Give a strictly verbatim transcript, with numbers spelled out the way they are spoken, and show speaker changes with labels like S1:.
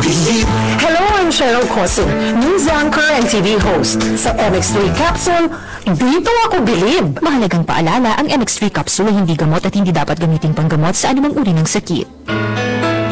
S1: Bilib.
S2: Hello, I'm Cheryl Cosin, news anchor and T V host. Sa M X three Capsule, dito ako bilib.
S3: Mahalagang paalala, ang M X three capsule ay hindi gamot at hindi dapat gamitin panggamot sa anumang uri ng sakit.